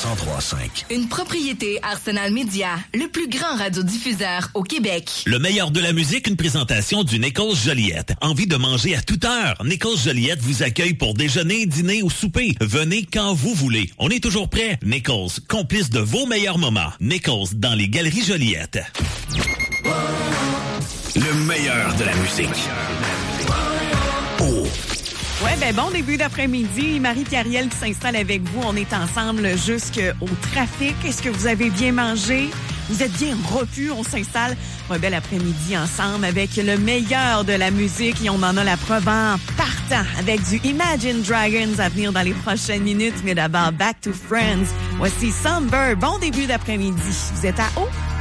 103.5. Une propriété Arsenal Média, le plus grand radiodiffuseur au Québec. Le meilleur de la musique, une présentation du Nichols Joliette. Envie de manger à toute heure? Nichols Joliette vous accueille pour déjeuner, dîner ou souper. Venez quand vous voulez. On est toujours prêt. Nichols, complice de vos meilleurs moments. Nichols, dans les Galeries Joliette. Le meilleur de la musique. Oh. Ouais, ben bon début d'après-midi. Marie-Pierrielle qui s'installe avec vous. On est ensemble jusqu'au trafic. Est-ce que vous avez bien mangé? Vous êtes bien repus? On s'installe un bel après-midi ensemble avec le meilleur de la musique et on en a la preuve en partant avec du Imagine Dragons à venir dans les prochaines minutes. Mais d'abord, Back to Friends. Voici Somber. Bon début d'après-midi. Vous êtes à haut?